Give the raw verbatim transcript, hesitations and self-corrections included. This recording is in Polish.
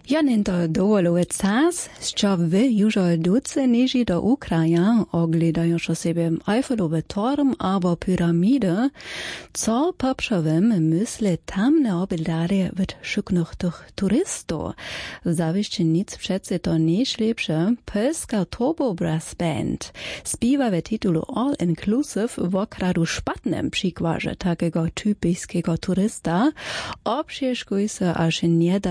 Ja nie to dovoluje czas, що ви już duce niži do Ukraja ogledają sobie Eiffelowy Turm albo piramidy, co poprzowym myślę tamne obildarje wyd szuknych tych turystów. Zawiście nic przece to najlepsze, Polska Turbo Brass Band śpiewa w tytulu All Inclusive w okradu szpatnym przykładzie takiego typiskiego turysta, obsieżkuje się aż nie da